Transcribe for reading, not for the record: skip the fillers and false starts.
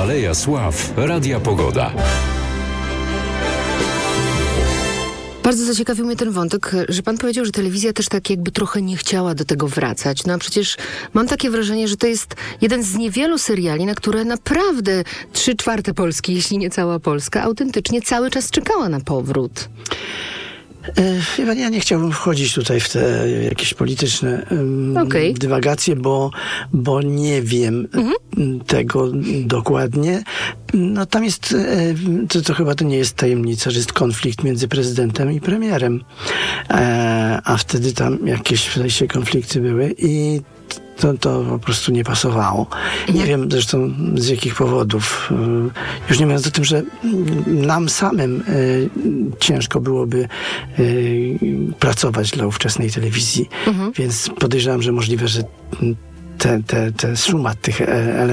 Aleja Sław Radia Pogoda. Bardzo zaciekawił mnie ten wątek, że pan powiedział, że telewizja też tak jakby trochę nie chciała do tego wracać. No a przecież mam takie wrażenie, że to jest jeden z niewielu seriali, na które naprawdę 3/4 Polski, jeśli nie cała Polska, autentycznie cały czas czekała na powrót. Chyba ja nie chciałbym wchodzić tutaj w te jakieś polityczne dywagacje, bo nie wiem tego dokładnie. No tam jest, to chyba to nie jest tajemnica, że jest konflikt między prezydentem i premierem. A wtedy tam jakieś się konflikty były i to po prostu nie pasowało. Nie wiem zresztą z jakich powodów. Już nie mówiąc o tym, że nam samym ciężko byłoby pracować dla ówczesnej telewizji. Więc podejrzewam, że możliwe, że te suma tych elementów